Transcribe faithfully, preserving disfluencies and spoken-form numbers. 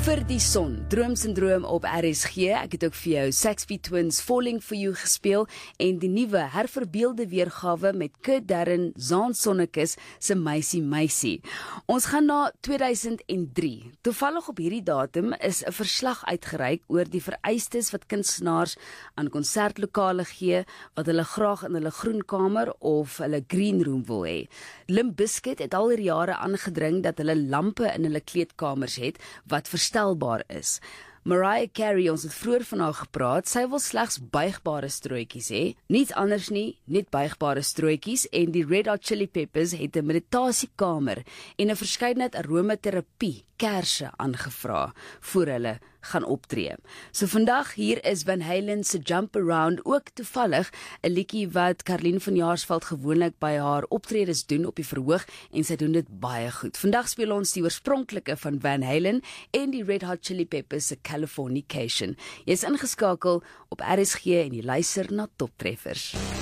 Vir die son, Droomsindroom op R S G. Ek het ook vir jou Saxby Twins Falling For You gespeel en die nuwe herverbeelde weergawe met Kurt Darren Zaan Sonnekus se Meisie Meisie. Ons gaan na tweeduisend drie. Toevallig op hierdie datum is 'n verslag uitgereik oor die vereistes wat kunstenaars aan konsertlokale gee wat hulle graag in hulle groenkamer of hulle green room wil hê. Limp Bizkit het al hierdie jare aangedring dat hulle lampe in hulle kleedkamers het wat verstelbaar is. Mariah Carey, ons het vroeër van haar gepraat, sy wil slegs buigbare strootjies hê, niets anders nie, net buigbare strootjies, en die Red Hot Chili Peppers het 'n meditasiekamer en 'n verskeidenheid aromaterapie kersse aangevra voor hulle gaan optree. So vandag hier is Van Halen se Jump Around, ook toevallig 'n liedjie wat Karlien van Jaarsveld gewoonlik by haar optredes doen op die verhoog en sy doen dit baie goed. Vandag speel ons die oorspronklike van Van Halen en die Red Hot Chili Peppers se Californication. Jy is ingeskakel op R S G en jy luister na Toptreffers.